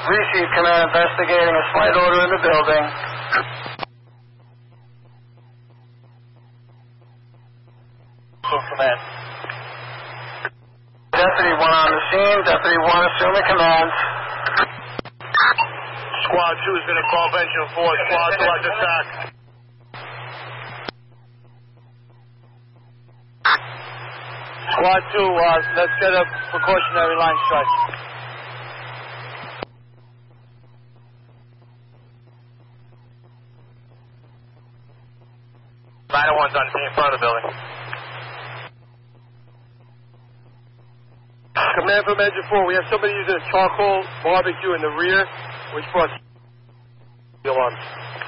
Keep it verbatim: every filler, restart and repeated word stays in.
Receive command investigating a flight order in the building. Full command. Deputy one on the scene. Deputy one assuming command. Squad two is going to call Benjamin four. Squad two has attack. Squad two, uh, let's get a precautionary line strike. Ladder one's on in front of the building. Command from Engine four, we have somebody using a charcoal barbecue in the rear, which brought the alarms.